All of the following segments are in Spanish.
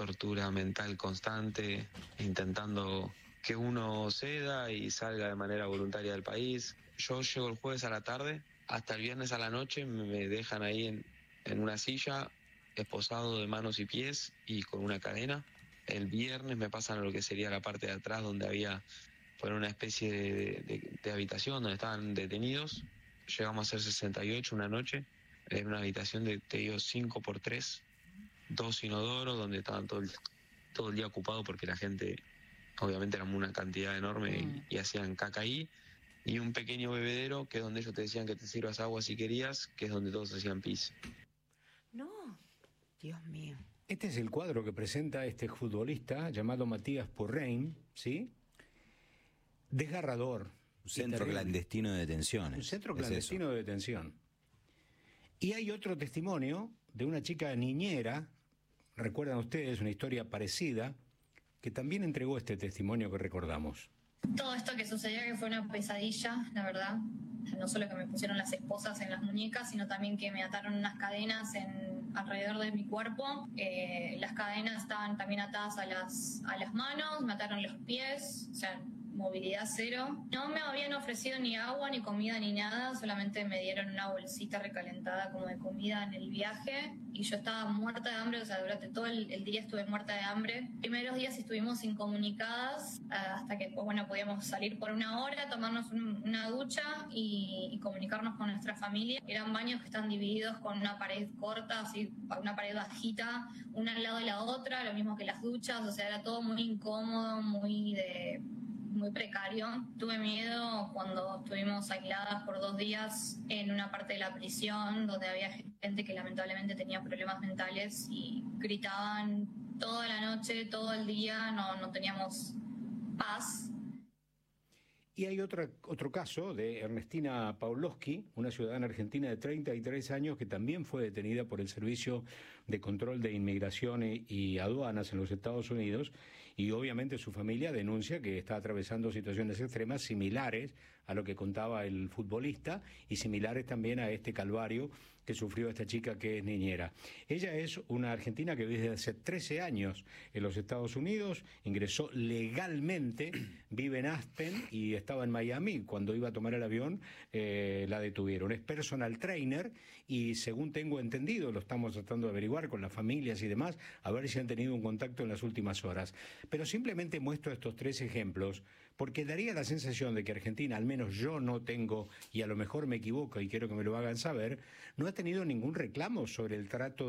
tortura mental constante, intentando que uno ceda y salga de manera voluntaria del país. Yo llego el jueves a la tarde, hasta el viernes a la noche me dejan ahí en una silla, esposado de manos y pies y con una cadena. El viernes me pasan a lo que sería la parte de atrás, donde fue una especie de habitación donde estaban detenidos. Llegamos a ser 68 una noche, en una habitación de, te digo, 5x3, 2 inodoros, donde estaban todo el día ocupado porque la gente, obviamente era una cantidad enorme y hacían caca ahí. Y un pequeño bebedero, que es donde ellos te decían que te sirvas agua si querías, que es donde todos hacían pis. No, Dios mío. Este es el cuadro que presenta este futbolista llamado Matías Purrein, ¿sí? Desgarrador. Un centro clandestino de detenciones. Un centro clandestino de detención. Y hay otro testimonio de una chica niñera, recuerdan ustedes, una historia parecida, que también entregó este testimonio que recordamos. Todo esto que sucedió, que fue una pesadilla, la verdad. No solo que me pusieron las esposas en las muñecas, sino también que me ataron unas cadenas alrededor de mi cuerpo. Las cadenas estaban también atadas a las manos, me ataron los pies, o sea, movilidad cero. No me habían ofrecido ni agua, ni comida, ni nada, solamente me dieron una bolsita recalentada como de comida en el viaje y yo estaba muerta de hambre, o sea, durante todo el día estuve muerta de hambre. Los primeros días estuvimos incomunicadas hasta que después, bueno, podíamos salir por una hora, tomarnos una ducha y comunicarnos con nuestra familia. Eran baños que están divididos con una pared corta, así, una pared bajita, una al lado de la otra, lo mismo que las duchas, o sea, era todo muy incómodo, muy precario. Tuve miedo cuando estuvimos aisladas por 2 días en una parte de la prisión donde había gente que lamentablemente tenía problemas mentales y gritaban toda la noche, todo el día, no teníamos paz. Y hay otro caso de Ernestina Pawlowski, una ciudadana argentina de 33 años que también fue detenida por el Servicio de Control de Inmigración y Aduanas en los Estados Unidos, y obviamente su familia denuncia que está atravesando situaciones extremas similares a lo que contaba el futbolista y similares también a este calvario que sufrió esta chica que es niñera. Ella es una argentina que vive desde hace 13 años en los Estados Unidos, ingresó legalmente, vive en Aspen y estaba en Miami. Cuando iba a tomar el avión la detuvieron. Es personal trainer y, según tengo entendido, lo estamos tratando de averiguar con las familias y demás, a ver si han tenido un contacto en las últimas horas. Pero simplemente muestro estos 3 ejemplos porque daría la sensación de que Argentina, al menos yo no tengo, y a lo mejor me equivoco y quiero que me lo hagan saber, no ha tenido ningún reclamo sobre el trato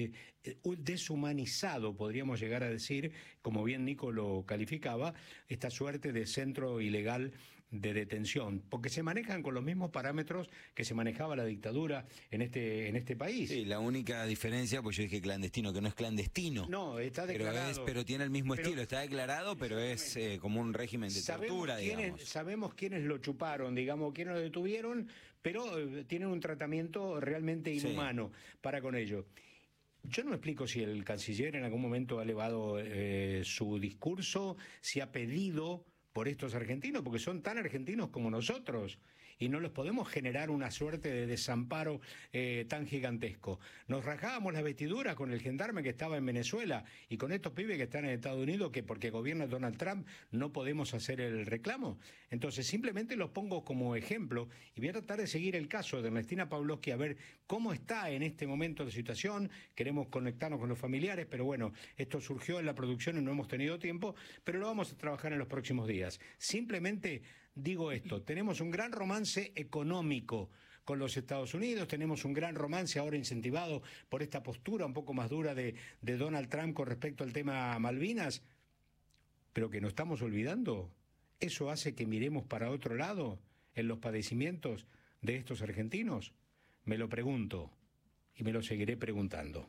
deshumanizado, podríamos llegar a decir, como bien Nico lo calificaba, esta suerte de centro ilegal de detención, porque se manejan con los mismos parámetros que se manejaba la dictadura en este país. Sí, la única diferencia, pues yo dije clandestino, que no es clandestino. No, está declarado. Pero tiene el mismo estilo, está declarado, pero es como un régimen de tortura, digamos. Sabemos quiénes lo chuparon, digamos, quiénes lo detuvieron, pero tienen un tratamiento realmente inhumano para con ello. Yo no me explico si el canciller en algún momento ha elevado su discurso, si ha pedido por estos argentinos, porque son tan argentinos como nosotros y no les podemos generar una suerte de desamparo tan gigantesco. Nos rajábamos las vestiduras con el gendarme que estaba en Venezuela y con estos pibes que están en Estados Unidos, que porque gobierna Donald Trump no podemos hacer el reclamo. Entonces simplemente los pongo como ejemplo y voy a tratar de seguir el caso de Ernestina Pawlowski a ver cómo está en este momento de situación. Queremos conectarnos con los familiares, pero bueno, esto surgió en la producción y no hemos tenido tiempo, pero lo vamos a trabajar en los próximos días. Simplemente digo esto, tenemos un gran romance económico con los Estados Unidos, tenemos un gran romance ahora incentivado por esta postura un poco más dura de Donald Trump con respecto al tema Malvinas, pero que no estamos olvidando, eso hace que miremos para otro lado en los padecimientos de estos argentinos. Me lo pregunto y me lo seguiré preguntando.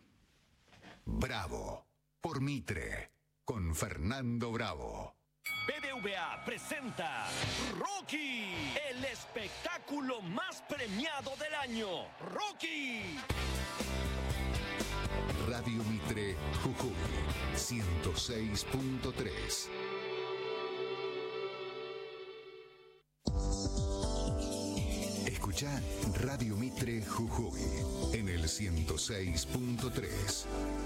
Bravo, por Mitre, con Fernando Bravo. BBVA presenta Rocky, el espectáculo más premiado del año. ¡Rocky! Radio Mitre, Jujuy, 106.3. Escucha Radio Mitre Jujuy en el 106.3.